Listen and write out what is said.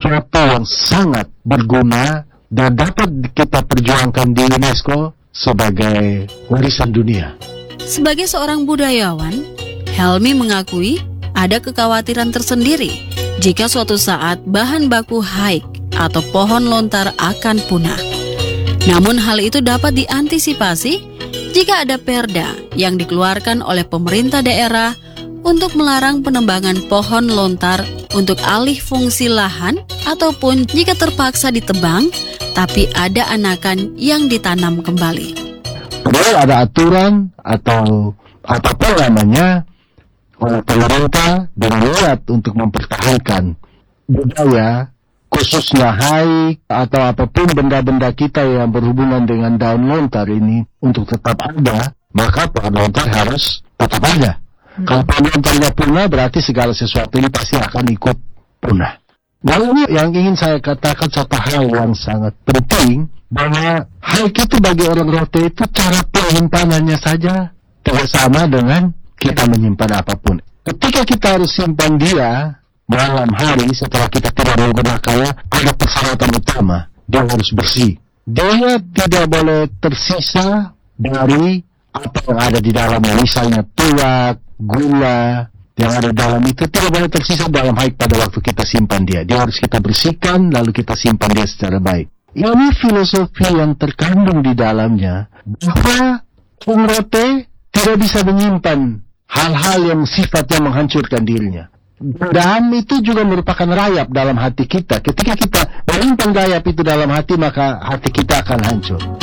sesuatu yang sangat berguna dan dapat kita perjuangkan di UNESCO sebagai warisan dunia. Sebagai seorang budayawan, Helmi mengakui ada kekhawatiran tersendiri jika suatu saat bahan baku haik atau pohon lontar akan punah. Namun hal itu dapat diantisipasi jika ada perda yang dikeluarkan oleh pemerintah daerah untuk melarang penebangan pohon lontar untuk alih fungsi lahan ataupun jika terpaksa ditebang tapi ada anakan yang ditanam kembali. Kemudian ada aturan atau apapun namanya oleh pemerintah dengan niat untuk mempertahankan budaya, khususnya haik atau apapun benda-benda kita yang berhubungan dengan daun lontar ini untuk tetap ada, maka pohon lontar harus tetap ada. Kalau pohon lontarnya punah, berarti segala sesuatu ini pasti akan ikut punah. Lalu yang ingin saya katakan satu hal yang sangat penting, bahwa haik itu bagi orang Rote itu cara penyimpanannya saja tidak sama dengan kita menyimpan apapun. Ketika kita harus simpan dia malam hari setelah kita tidak menggunakannya, ada persyaratan utama, dia harus bersih. Dia tidak boleh tersisa dari apa yang ada di dalamnya, misalnya tuak, gula yang ada dalam itu tidak boleh tersisa dalam haik pada waktu kita simpan dia. Dia harus kita bersihkan lalu kita simpan dia secara baik. Ini filosofi yang terkandung di dalamnya bahwa orang Rote tidak bisa menyimpan hal-hal yang sifatnya menghancurkan dirinya. Dan itu juga merupakan rayap dalam hati kita. Ketika kita menyimpan rayap itu dalam hati, maka hati kita akan hancur.